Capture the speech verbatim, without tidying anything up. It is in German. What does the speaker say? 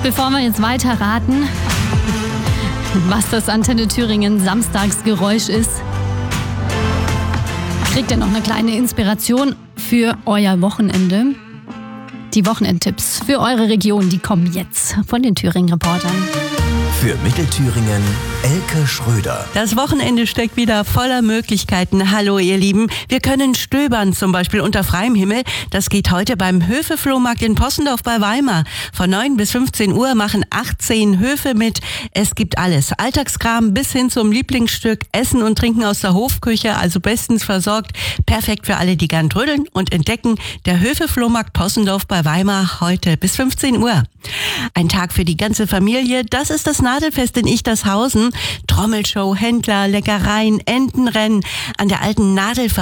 Bevor wir jetzt weiter raten, was das Antenne Thüringen Samstagsgeräusch ist, kriegt ihr noch eine kleine Inspiration für euer Wochenende. Die Wochenendtipps für eure Region, die kommen jetzt von den Thüringen-Reportern. Für Mittelthüringen Elke Schröder. Das Wochenende steckt wieder voller Möglichkeiten. Hallo ihr Lieben. Wir können stöbern, zum Beispiel unter freiem Himmel. Das geht heute beim Höfe-Flohmarkt in Possendorf bei Weimar. Von neun bis fünfzehn Uhr machen achtzehn Höfe mit. Es gibt alles. Alltagskram bis hin zum Lieblingsstück. Essen und Trinken aus der Hofküche, also bestens versorgt. Perfekt für alle, die gern trödeln und entdecken. Der Höfe-Flohmarkt Possendorf bei Weimar heute bis fünfzehn Uhr. Ein Tag für die ganze Familie. Das ist das Nadelfest in Ichtershausen. Trommelshow, Händler, Leckereien, Entenrennen. An der alten Nadelfabrik